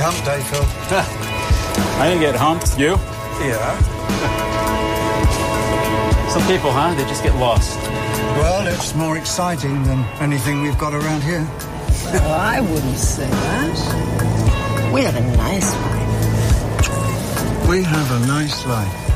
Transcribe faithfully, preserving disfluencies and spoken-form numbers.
hump day, Phil. I didn't get humped. You? Yeah. Some people, huh? They just get lost. Well, it's more exciting than anything we've got around here. Well, I wouldn't say that. We have a nice life. We have a nice life.